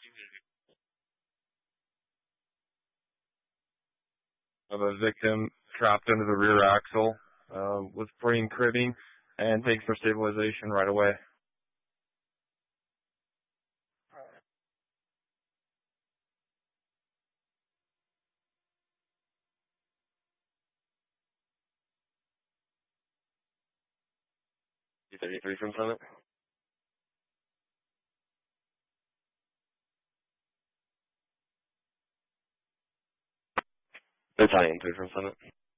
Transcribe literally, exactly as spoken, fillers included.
of a victim trapped under the rear axle uh, with brain cribbing, and thanks for stabilization right away. thirty-three from Summit. Battalion three from Summit.